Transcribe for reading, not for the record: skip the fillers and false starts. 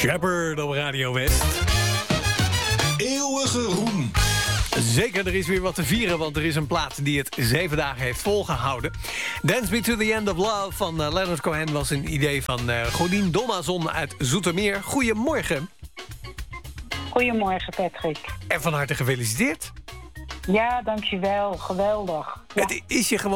Shepherd op Radio West. Eeuwige roem. Zeker, er is weer wat te vieren, want er is een plaat die het 7 dagen heeft volgehouden. Dance Me to the End of Love van Leonard Cohen was een idee van Godien Domazon uit Zoetermeer. Goedemorgen. Goedemorgen, Patrick. En van harte gefeliciteerd. Ja, dankjewel. Geweldig. Ja. Het is je gewoon